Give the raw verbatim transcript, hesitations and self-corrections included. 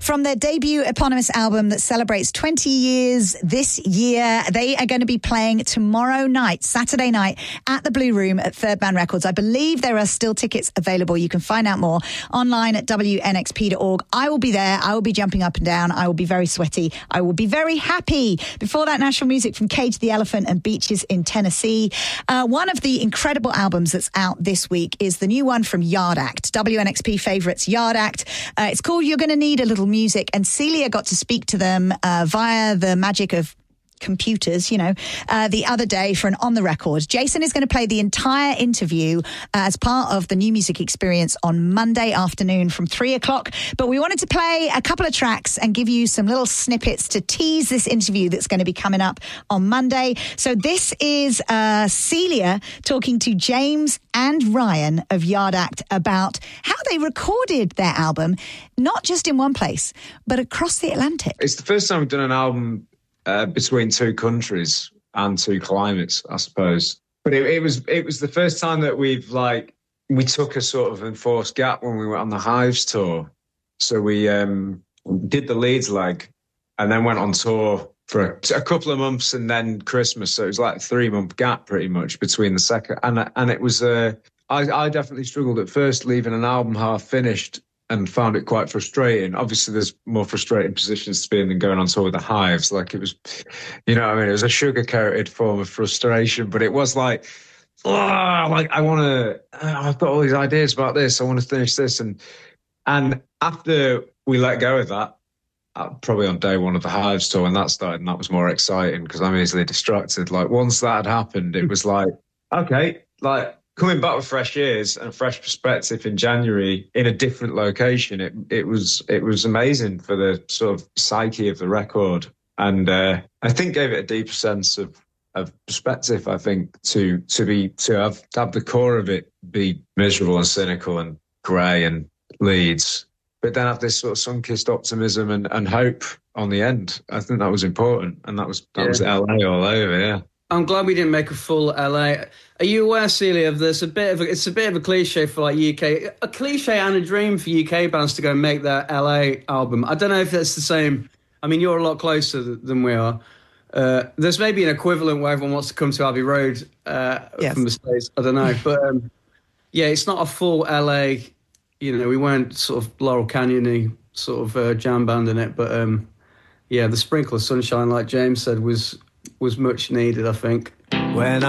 From their debut eponymous album that celebrates twenty years this year, they are going to be playing tomorrow night, Saturday night, at the Blue Room at Third Man Records. I believe there are still tickets available. You can find out more online at W N X P dot org. I will be there. I will be jumping up and down. I will be very sweaty. I will be very happy. Before that, national music from Cage the Elephant and Beaches in Tennessee. Uh, one of the incredible albums that's out this week is the new one from Yard Act, W N X P favourites Yard Act. Uh, it's called You're Gonna Need a Little Music, and Celia got to speak to them uh, via the magic of computers, you know, uh, the other day for an On The Record. Jason is going to play the entire interview uh, as part of the New Music Experience on Monday afternoon from three o'clock. But we wanted to play a couple of tracks and give you some little snippets to tease this interview that's going to be coming up on Monday. So this is uh, Celia talking to James and Ryan of Yard Act about how they recorded their album, not just in one place, but across the Atlantic. It's the first time we've done an album Uh, between two countries and two climates, I suppose. But it, it was it was the first time that we've like we took a sort of enforced gap when we went on the Hives tour. So we um, did the Leeds leg and then went on tour for a, a couple of months and then Christmas. So it was like a three month gap pretty much between the second. And and it was uh, I, I definitely struggled at first leaving an album half finished and found it quite frustrating. Obviously, there's more frustrating positions to be in than going on tour with the Hives. Like it was, you know what I mean? It was a sugar-coated form of frustration, but it was like, oh, like I want to, oh, I've got all these ideas about this. I want to finish this. And and after we let go of that, uh, probably on day one of the Hives tour when that started, and that was more exciting because I'm easily distracted. Like once that had happened, it was like, okay, like, coming back with fresh ears and fresh perspective in January in a different location, it it was it was amazing for the sort of psyche of the record, and uh, I think gave it a deeper sense of of perspective. I think to to be to have to have the core of it be miserable and cynical and grey and Leeds, but then have this sort of sun-kissed optimism and, and hope on the end. I think that was important, and that was that yeah. was L A all over. Yeah. I'm glad we didn't make a full L A. Are you aware, Celia, of this? A bit of a, it's a bit of a cliche for like U K, a cliche and a dream for U K bands to go and make their L A album. I don't know if that's the same. I mean, you're a lot closer than we are. Uh, there's maybe an equivalent where everyone wants to come to Abbey Road uh, yes. from the States. I don't know, but um, yeah, it's not a full L A. You know, we weren't sort of Laurel Canyon-y sort of uh, jam band in it, but um, yeah, the sprinkle of sunshine, like James said, was. was much needed, I think. When